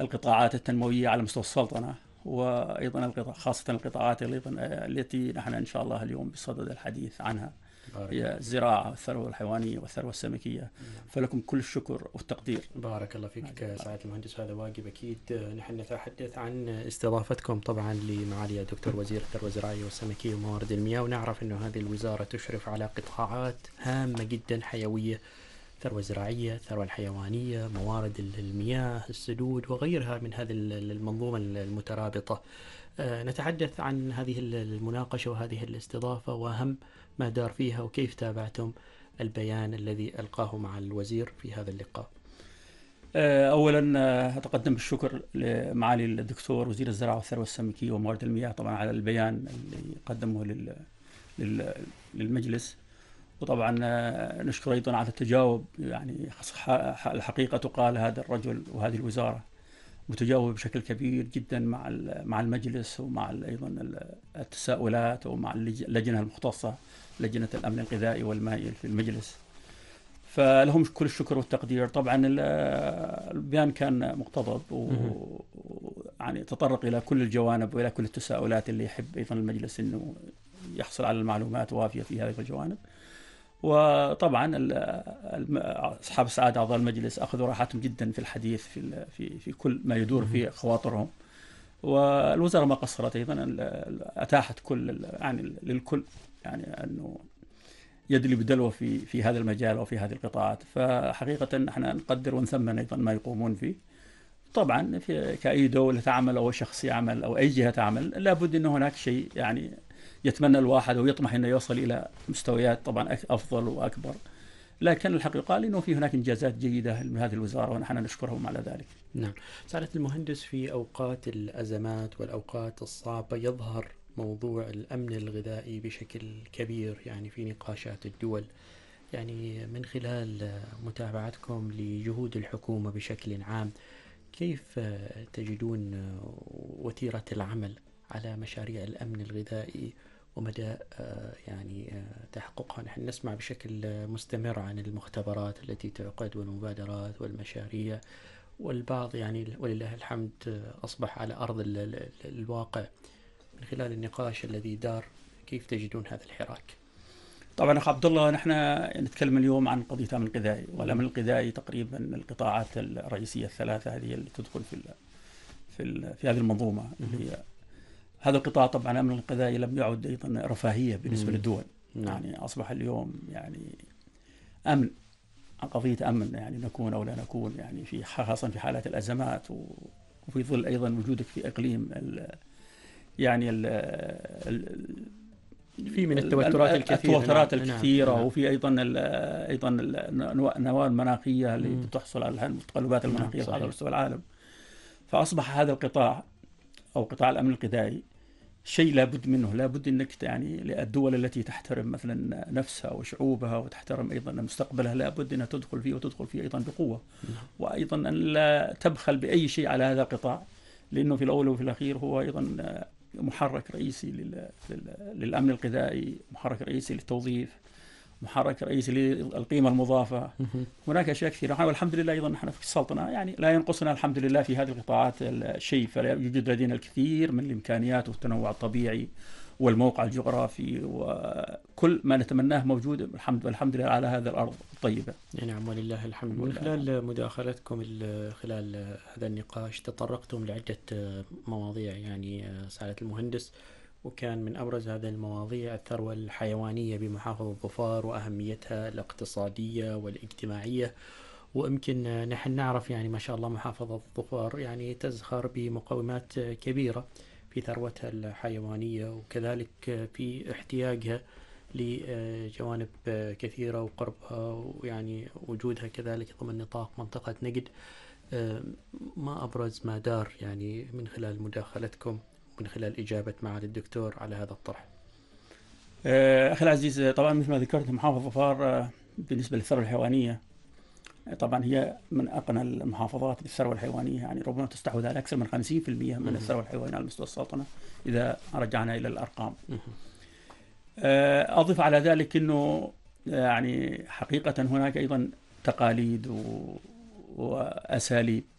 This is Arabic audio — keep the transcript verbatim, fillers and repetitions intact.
القطاعات التنموية على مستوى السلطنة، وأيضا القطاع خاصة القطاعات أيضا التي نحن إن شاء الله اليوم بصدد الحديث عنها، هي الزراعة والثروة الحيوانية والثروة السمكية. فلكم كل الشكر والتقدير. بارك الله فيك سعادة المهندس، هذا واجب أكيد. نحن نتحدث عن استضافتكم طبعا لمعالي الدكتور وزير الثروة الزراعية والسمكية وموارد المياه، ونعرف أنه هذه الوزارة تشرف على قطاعات هامة جدا حيوية: الثروة الزراعية، الثروة الحيوانية، موارد المياه، السدود وغيرها من هذه المنظومة المترابطة. نتحدث عن هذه المناقشة وهذه الاستضافة وأهم ما دار فيها، وكيف تابعتم البيان الذي ألقاه مع الوزير في هذا اللقاء. أولا أتقدم بالشكر لمعالي الدكتور وزير الزراعة والثروة السمكية وموارد المياه طبعا على البيان اللي قدمه لل... لل... للمجلس، وطبعا نشكر أيضا على التجاوب. يعني الحقيقة تقال هذا الرجل وهذه الوزارة متجاوب بشكل كبير جدا مع مع المجلس ومع أيضا التساؤلات ومع اللجنة المختصة، لجنة الأمن الغذائي والمائي في المجلس. فلهم كل الشكر والتقدير. طبعا البيان كان مقتضب ويعني تطرق إلى كل الجوانب وإلى كل التساؤلات اللي يحب أيضا المجلس أنه يحصل على المعلومات وافية في هذه الجوانب. وطبعا أصحاب السعادة أعضاء المجلس أخذوا راحتهم جدا في الحديث في في في كل ما يدور في خواطرهم، والوزارة ما قصرت أيضا، أتاحت كل يعني للكل يعني أنه يدلي بدلوه في في هذا المجال وفي هذه القطاعات. فحقيقة نحن نقدر ونثمن أيضا ما يقومون فيه. طبعا في كأي دولة تعمل أو شخص يعمل أو أي جهة تعمل لابد أن هناك شيء يعني يتمنى الواحد ويطمح أنه يوصل إلى مستويات طبعا أفضل وأكبر، لكن الحقيقة قال أنه في هناك إنجازات جيدة من هذه الوزارة ونحن نشكرهم على ذلك. نعم. سعادة المهندس، في أوقات الأزمات والأوقات الصعبة يظهر موضوع الأمن الغذائي بشكل كبير يعني في نقاشات الدول. يعني من خلال متابعتكم لجهود الحكومة بشكل عام، كيف تجدون وتيرة العمل على مشاريع الأمن الغذائي ومدى يعني تحققها؟ نحن نسمع بشكل مستمر عن المختبرات التي تعقد والمبادرات والمشاريع، والبعض يعني ولله الحمد أصبح على أرض الواقع. من خلال النقاش الذي دار، كيف تجدون هذا الحراك؟ طبعا أخ عبد الله، نحن نتكلم اليوم عن قضية الأمن الغذائي، والأمن الغذائي تقريبا القطاعات الرئيسية الثلاثة هذه اللي تدخل في ال في ال في هذه المنظومة. اللي هذا القطاع طبعا الأمن الغذائي لم يعد أيضا رفاهية بالنسبة للدول. يعني أصبح اليوم يعني أمن، قضية أمن يعني نكون أو لا نكون، يعني في خاصة في حالات الأزمات وفي ظل أيضا وجودك في إقليم ال يعني ال في من التوترات الكثيرة التوترات الكثيرة نعم. وفي أيضا ال أيضا النواة المناخية اللي مم. تحصل على المتقلبات المناخية نعم. على مستوى العالم. فأصبح هذا القطاع أو قطاع الأمن الغذائي شيء لابد منه، لابد أنك يعني الدول التي تحترم مثلا نفسها وشعوبها وتحترم أيضا مستقبلها لابد أنها تدخل فيه وتدخل فيه أيضا بقوة نعم. وأيضا أن لا تبخل بأي شيء على هذا القطاع، لأنه في الأول وفي الأخير هو أيضا محرك رئيسي للأمن الغذائي، محرك رئيسي للتوظيف، محرك رئيسي للقيمة المضافة. هناك أشياء كثيرة، والحمد لله أيضا نحن في السلطنة يعني لا ينقصنا الحمد لله في هذه القطاعات الشيء، فيوجد لدينا الكثير من الإمكانيات والتنوع الطبيعي والموقع الجغرافي وكل ما نتمناه موجود الحمد والحمد لله على هذا الأرض الطيبة. نعم ولله الحمد. من خلال مداخلتكم خلال هذا النقاش تطرقتم لعدة مواضيع يعني سعادة المهندس، وكان من أبرز هذه المواضيع الثروة الحيوانية بمحافظة ظفار وأهميتها الاقتصادية والاجتماعية. ويمكن نحن نعرف يعني ما شاء الله محافظة ظفار يعني تزخر بمقومات كبيرة في ثروتها الحيوانية، وكذلك في احتياجها لجوانب كثيرة وقربها ويعني وجودها كذلك ضمن نطاق منطقة نقد. ما أبرز ما دار يعني من خلال مداخلتكم من خلال إجابة معالي الدكتور على هذا الطرح؟ أخي العزيز، طبعا مثل ما ذكرت محافظة ظفار بالنسبة للثروة الحيوانية طبعا هي من أقنى المحافظات بالثروة الحيوانية، يعني ربما تستحوذ على أكثر من خمسين بالمئة من الثروة الحيوانية على مستوى السلطنة إذا رجعنا إلى الأرقام. أضيف على ذلك أنه يعني حقيقة هناك أيضا تقاليد وأساليب